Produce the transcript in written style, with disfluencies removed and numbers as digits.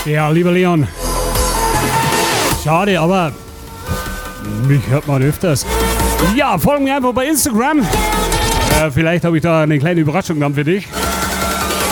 Ja, lieber Leon. Schade, aber mich hört man öfters. Ja, folgen mir einfach bei Instagram. Vielleicht habe ich da eine kleine Überraschung dann für dich.